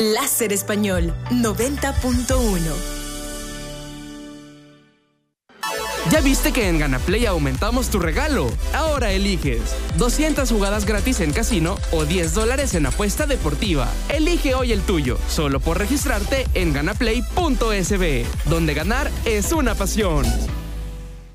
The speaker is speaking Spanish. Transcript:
Láser Español 90.1. ¿Ya viste que en GanaPlay aumentamos tu regalo? Ahora eliges 200 jugadas gratis en casino o $10 en apuesta deportiva. Elige hoy el tuyo, solo por registrarte en ganaplay.sb, donde ganar es una pasión.